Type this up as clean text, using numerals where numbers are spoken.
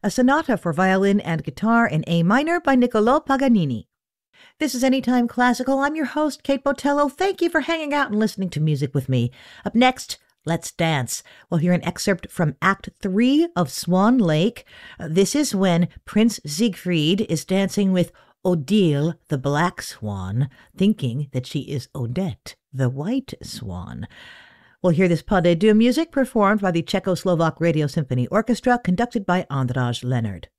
a sonata for violin and guitar in A minor by Niccolò Paganini. This is Anytime Classical. I'm your host, Kate Botello. Thank you for hanging out and listening to music with me. Up next, let's dance. We'll hear an excerpt from Act 3 of Swan Lake. This is when Prince Siegfried is dancing with Odile, the black swan, thinking that she is Odette, the white swan. We'll hear this pas de deux music performed by the Czechoslovak Radio Symphony Orchestra, conducted by András Leonard.